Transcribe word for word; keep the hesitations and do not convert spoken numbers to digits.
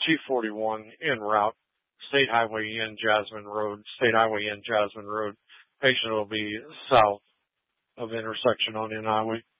two forty-one en route, State Highway N, Jasmine Road, State Highway N, Jasmine Road. Patient will be south of intersection on N Highway.